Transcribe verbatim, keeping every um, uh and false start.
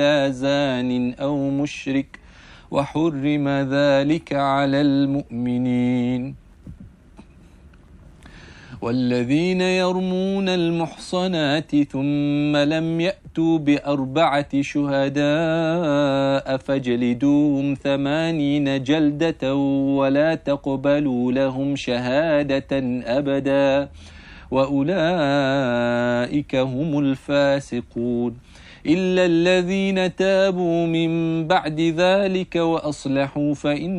زان أو مشرك وحرم ذلك على المؤمنين. والذين يرمون المحصنات ثم لم يأتوا بأربعة شهداء فاجلدوهم ثمانين جلدة ولا تقبلوا لهم شهادة أبدا وأولئك هم الفاسقون إلا الذين تابوا من بعد ذلك وأصلحوا فإن